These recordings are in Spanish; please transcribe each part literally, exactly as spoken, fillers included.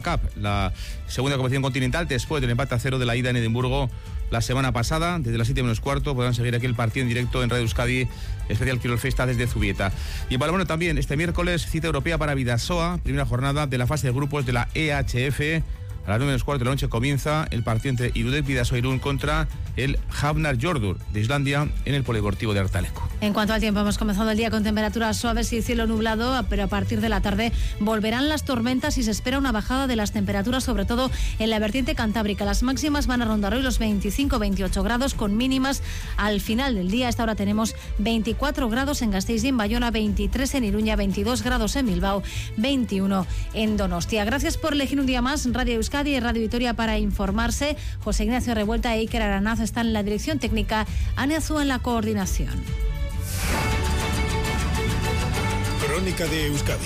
Cup, la segunda competición continental, después del empate a cero de la ida en Edimburgo la semana pasada. Desde las siete menos cuarto podrán seguir aquí el partido en directo en Radio Euskadi, especial Quirol Festa desde Zubieta. Y en balonmano también, este miércoles, cita europea para Bidasoa, primera jornada de la fase de grupos de la E H F. A las nueve menos cuarto de la noche comienza el partido entre Irudek Bidasoa Irún contra el Hafnar Jordur de Islandia en el Polideportivo de Artaleco. En cuanto al tiempo, hemos comenzado el día con temperaturas suaves y cielo nublado, pero a partir de la tarde volverán las tormentas y se espera una bajada de las temperaturas, sobre todo en la vertiente cantábrica. Las máximas van a rondar hoy los veinticinco a veintiocho grados, con mínimas al final del día. A esta hora tenemos veinticuatro grados en Gasteiz y en Bayona, veintitrés en Iruña, veintidós grados en Bilbao, veintiuno en Donostia. Gracias por elegir un día más Radio Euskadi y Radio Vitoria para informarse. José Ignacio Revuelta e Iker Aranaz están en la dirección técnica, Ane Azúa en la coordinación. Crónica de Euskadi.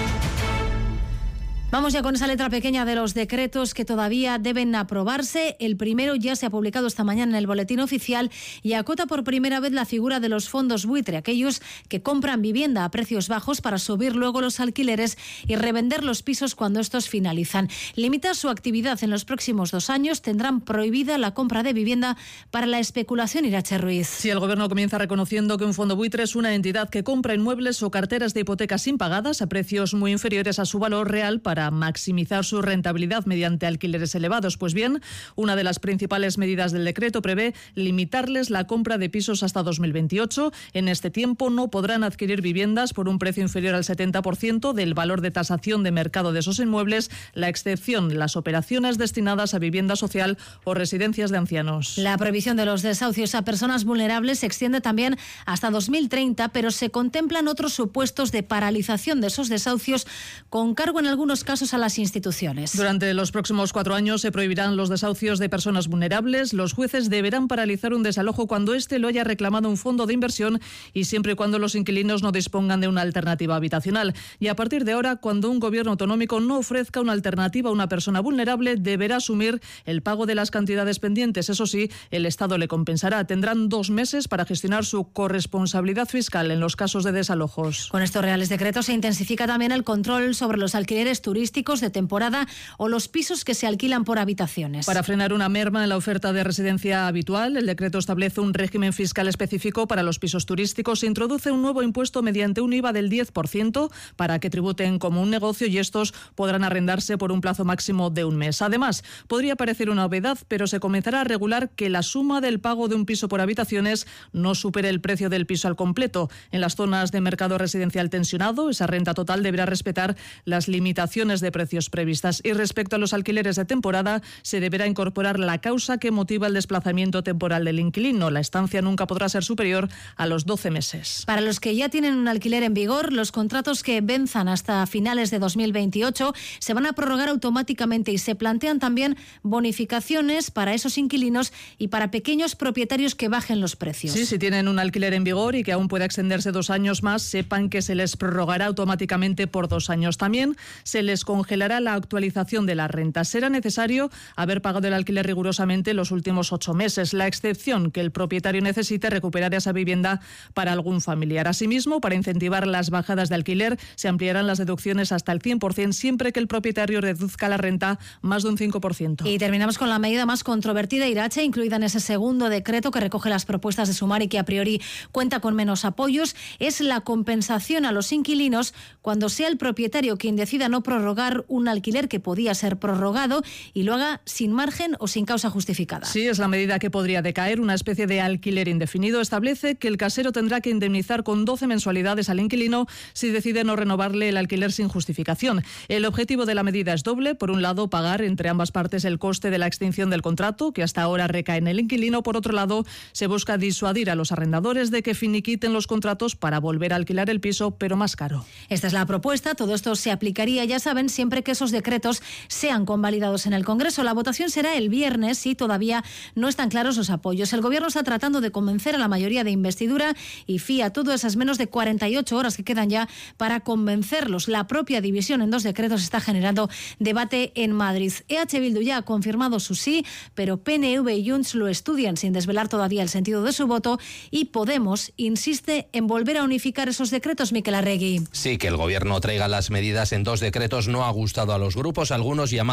Vamos ya con esa letra pequeña de los decretos que todavía deben aprobarse. El primero ya se ha publicado esta mañana en el Boletín Oficial y acota por primera vez la figura de los fondos buitre, aquellos que compran vivienda a precios bajos para subir luego los alquileres y revender los pisos cuando estos finalizan. Limita su actividad en los próximos dos años. Tendrán prohibida la compra de vivienda para la especulación. Irache Ruiz. Si el Gobierno comienza reconociendo que un fondo buitre es una entidad que compra inmuebles o carteras de hipotecas impagadas a precios muy inferiores a su valor real para maximizar su rentabilidad mediante alquileres elevados. Pues bien, una de las principales medidas del decreto prevé limitarles la compra de pisos hasta dos mil veintiocho. En este tiempo no podrán adquirir viviendas por un precio inferior al setenta por ciento del valor de tasación de mercado de esos inmuebles, la excepción las operaciones destinadas a vivienda social o residencias de ancianos. La prohibición de los desahucios a personas vulnerables se extiende también hasta dos mil treinta, pero se contemplan otros supuestos de paralización de esos desahucios con cargo en algunos casos a las instituciones. Durante los próximos cuatro años se prohibirán los desahucios de personas vulnerables. Los jueces deberán paralizar un desalojo cuando éste lo haya reclamado un fondo de inversión y siempre y cuando los inquilinos no dispongan de una alternativa habitacional. Y a partir de ahora, cuando un gobierno autonómico no ofrezca una alternativa a una persona vulnerable, deberá asumir el pago de las cantidades pendientes. Eso sí, el Estado le compensará. Tendrán dos meses para gestionar su corresponsabilidad fiscal en los casos de desalojos. Con estos reales decretos se intensifica también el control sobre los alquileres turísticos de temporada o los pisos que se alquilan por habitaciones. Para frenar una merma en la oferta de residencia habitual, el decreto establece un régimen fiscal específico para los pisos turísticos. Se introduce un nuevo impuesto mediante un I V A del diez por ciento para que tributen como un negocio y estos podrán arrendarse por un plazo máximo de un mes. Además, podría parecer una obviedad, pero se comenzará a regular que la suma del pago de un piso por habitaciones no supere el precio del piso al completo. En las zonas de mercado residencial tensionado, esa renta total deberá respetar las limitaciones de precios previstas. Y respecto a los alquileres de temporada, se deberá incorporar la causa que motiva el desplazamiento temporal del inquilino. La estancia nunca podrá ser superior a los doce meses. Para los que ya tienen un alquiler en vigor, los contratos que venzan hasta finales de dos mil veintiocho se van a prorrogar automáticamente y se plantean también bonificaciones para esos inquilinos y para pequeños propietarios que bajen los precios. Sí, si tienen un alquiler en vigor y que aún puede extenderse dos años más, sepan que se les prorrogará automáticamente por dos años. También se les congelará la actualización de la renta. Será necesario haber pagado el alquiler rigurosamente los últimos ocho meses, la excepción que el propietario necesite recuperar esa vivienda para algún familiar. Asimismo, para incentivar las bajadas de alquiler, se ampliarán las deducciones hasta el cien por ciento siempre que el propietario reduzca la renta más de un cinco por ciento. Y terminamos con la medida más controvertida, Irache, incluida en ese segundo decreto que recoge las propuestas de Sumar y que a priori cuenta con menos apoyos, es la compensación a los inquilinos cuando sea el propietario quien decida no prorrogar un alquiler que podía ser prorrogado y lo haga sin margen o sin causa justificada. Sí, es la medida que podría decaer, una especie de alquiler indefinido. Establece que el casero tendrá que indemnizar con doce mensualidades al inquilino si decide no renovarle el alquiler sin justificación. El objetivo de la medida es doble. Por un lado, pagar entre ambas partes el coste de la extinción del contrato, que hasta ahora recae en el inquilino. Por otro lado, se busca disuadir a los arrendadores de que finiquiten los contratos para volver a alquilar el piso, pero más caro. Esta es la propuesta. Todo esto se aplicaría, ya saben, siempre que esos decretos sean convalidados en el Congreso. La votación será el viernes y todavía no están claros los apoyos. El Gobierno está tratando de convencer a la mayoría de investidura y fía todo esas menos de cuarenta y ocho horas que quedan ya para convencerlos. La propia división en dos decretos está generando debate en Madrid. E H Bildu ya ha confirmado su sí, pero P N V y Junts lo estudian sin desvelar todavía el sentido de su voto y Podemos insiste en volver a unificar esos decretos. Miquel Arregui. Sí, que el Gobierno traiga las medidas en dos decretos no ha gustado a los grupos, algunos llamados